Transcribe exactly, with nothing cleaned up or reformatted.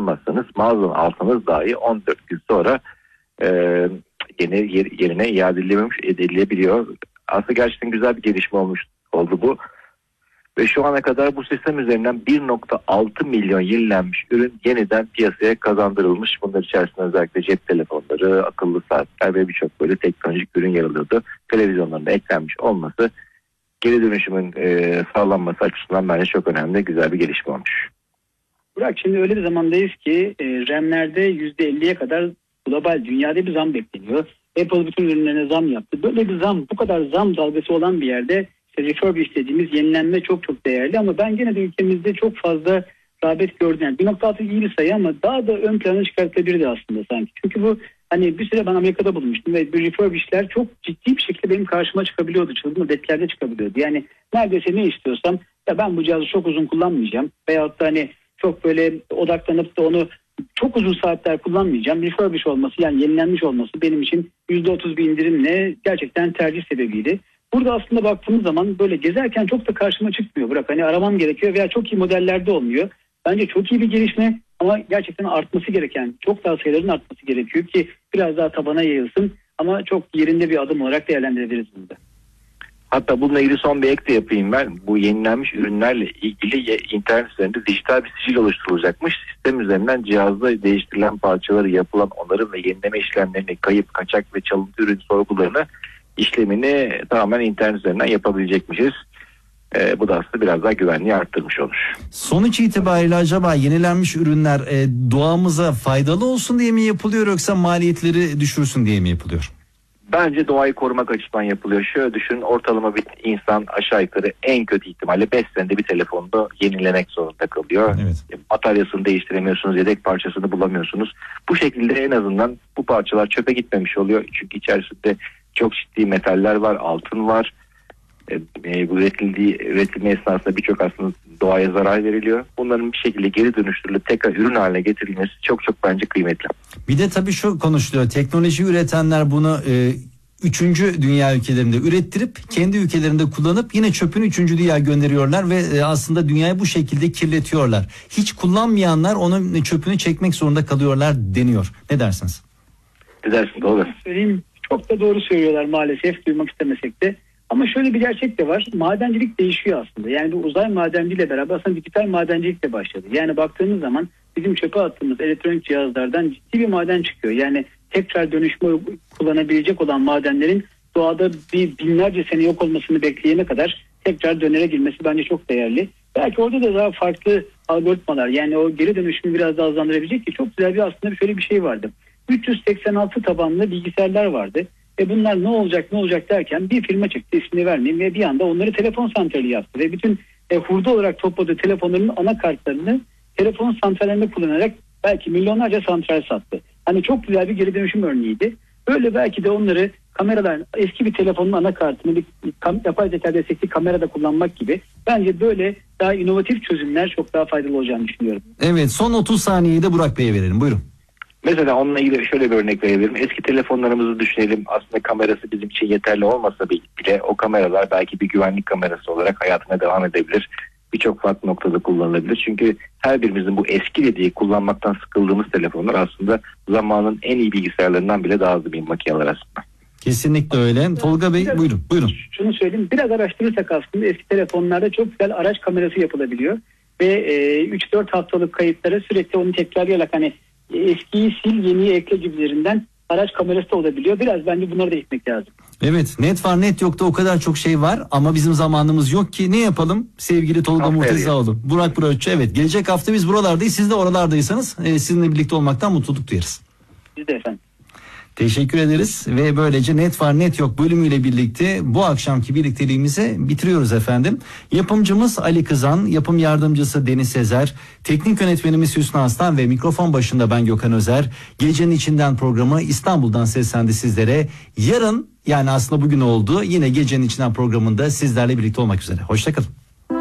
kullanmazsanız mağazadan alsanız dahi on dört gün sonra e, yeni yer, yerine iade edilebiliyor. Aslında gerçekten güzel bir gelişme olmuş oldu bu. Ve şu ana kadar bu sistem üzerinden bir nokta altı milyon yenilenmiş ürün yeniden piyasaya kazandırılmış. Bunlar içerisinde özellikle cep telefonları, akıllı saatler ve birçok böyle teknolojik ürün yer alıyordu. Televizyonlarında eklenmiş olması geri dönüşümün e, sağlanması açısından bence çok önemli, güzel bir gelişme olmuş. Burak, şimdi öyle bir zamandayız ki e, RAM'lerde yüzde elliye kadar global dünyada bir zam bekleniyor. Apple bütün ürünlerine zam yaptı. Böyle bir zam, bu kadar zam dalgası olan bir yerde refurbish dediğimiz yenilenme çok çok değerli, ama ben gene de ülkemizde çok fazla rağbet gördüm. Yani bir nokta altı iyi bir sayı ama daha da ön plana çıkartılabilirdi aslında sanki. Çünkü bu, hani bir süre ben Amerika'da bulunmuştum ve bu refurbishler çok ciddi bir şekilde benim karşıma çıkabiliyordu. Çılgın ödetlerde çıkabiliyordu. Yani neredeyse ne istiyorsam, ya ben bu cihazı çok uzun kullanmayacağım veyahut da hani çok böyle odaklanıp da onu çok uzun saatler kullanmayacağım. Refurbish olması, yani yenilenmiş olması benim için yüzde otuz bir indirimle gerçekten tercih sebebiydi. Burada aslında baktığımız zaman böyle gezerken çok da karşıma çıkmıyor. Bırak hani aramam gerekiyor veya çok iyi modellerde olmuyor. Bence çok iyi bir gelişme ama gerçekten artması gereken, çok daha sayıların artması gerekiyor ki biraz daha tabana yayılsın, ama çok yerinde bir adım olarak değerlendirebiliriz bunu da. Hatta bununla ilgili son bir ek de yapayım ben. Bu yenilenmiş ürünlerle ilgili internet üzerinde dijital bir sicil oluşturulacakmış. Sistem üzerinden cihazda değiştirilen parçaları, yapılan onarım ve yenileme işlemlerini, kayıp, kaçak ve çalıntı ürün sorgularını, işlemini tamamen internet üzerinden yapabilecekmişiz. Ee, bu da aslında biraz daha güvenliği arttırmış olur. Sonuç itibariyle acaba yenilenmiş ürünler e, doğamıza faydalı olsun diye mi yapılıyor, yoksa maliyetleri düşürsün diye mi yapılıyor? Bence doğayı korumak açısından yapılıyor. Şöyle düşünün, ortalama bir insan aşağı yukarı en kötü ihtimalle beş senede bir telefonda yenilemek zorunda kalıyor. Evet. Bataryasını değiştiremiyorsunuz, yedek parçasını bulamıyorsunuz. Bu şekilde en azından bu parçalar çöpe gitmemiş oluyor. Çünkü içerisinde çok ciddi metaller var, altın var. E, bu üretildiği, üretilme esnasında birçok aslında doğaya zarar veriliyor. Bunların bir şekilde geri dönüştürülüp tekrar ürün haline getirilmesi çok çok bence kıymetli. Bir de tabii şu konuşuluyor. Teknoloji üretenler bunu e, üçüncü dünya ülkelerinde ürettirip kendi ülkelerinde kullanıp yine çöpünü üçüncü dünya gönderiyorlar ve e, aslında dünyayı bu şekilde kirletiyorlar. Hiç kullanmayanlar onun çöpünü çekmek zorunda kalıyorlar deniyor. Ne dersiniz? Ne dersin? Doğru. Söyleyeyim, çok da doğru söylüyorlar maalesef, duymak istemesek de. Ama şöyle bir gerçek de var. Madencilik değişiyor aslında. Yani bu uzay madenciliğiyle beraber aslında dijital madencilik de başladı. Yani baktığımız zaman bizim çöpe attığımız elektronik cihazlardan ciddi bir maden çıkıyor. Yani tekrar dönüşme kullanabilecek olan madenlerin doğada bir binlerce sene yok olmasını bekleyene kadar tekrar dönere girmesi bence çok değerli. Belki orada da daha farklı algoritmalar, yani o geri dönüşümü biraz daha hızlandırabilecek ki çok güzel bir aslında şöyle bir şey vardı. üç yüz seksen altı tabanlı bilgisayarlar vardı. Ve bunlar ne olacak ne olacak derken bir firma çıktı, ismini vermeyeyim, ve bir anda onları telefon santrali yaptı. Ve bütün e, hurda olarak topladığı telefonların anakartlarını telefon santrallerinde kullanarak belki milyonlarca santral sattı. Hani çok güzel bir geri dönüşüm örneğiydi. Böyle belki de onları kameralar, eski bir telefonun anakartını bir kam, yapay zeka destekli kamerada kullanmak gibi, bence böyle daha inovatif çözümler çok daha faydalı olacağını düşünüyorum. Evet, son otuz saniyeyi de Burak Bey'e verelim. Buyurun. Mesela onunla ilgili şöyle bir örnek verebilirim. Eski telefonlarımızı düşünelim. Aslında kamerası bizim için yeterli olmasa bile o kameralar belki bir güvenlik kamerası olarak hayatına devam edebilir. Birçok farklı noktada kullanılabilir. Çünkü her birimizin bu eski dediği, kullanmaktan sıkıldığımız telefonlar aslında zamanın en iyi bilgisayarlarından bile daha hızlı bir makineler aslında. Kesinlikle öyle. Tolga Bey biraz, buyurun. Buyurun. Şunu söyleyeyim. Biraz araştırırsak aslında eski telefonlarda çok güzel araç kamerası yapılabiliyor. Ve e, üç dört haftalık kayıtlara sürekli onu tekrarlayarak hani eskiyi sil yeniyi ekle gibilerinden araç kamerası da olabiliyor. Biraz bence bunları da gitmek lazım. Evet, net var net yok da o kadar çok şey var ama bizim zamanımız yok ki, ne yapalım sevgili Tolga Murtezaoğlu, Burak Burakçı. Evet, gelecek hafta biz buralardayız, siz de oralardaysanız e, sizinle birlikte olmaktan mutluluk duyarız. Biz de efendim. Teşekkür ederiz ve böylece net var net yok bölümüyle birlikte bu akşamki birlikteliğimizi bitiriyoruz efendim. Yapımcımız Ali Kızan, yapım yardımcısı Deniz Sezer, teknik yönetmenimiz Hüsnü Aslan ve mikrofon başında ben Gökhan Özer. Gecenin içinden programı İstanbul'dan seslendi sizlere. Yarın, yani aslında bugün oldu, yine Gecenin içinden programında sizlerle birlikte olmak üzere. Hoşçakalın.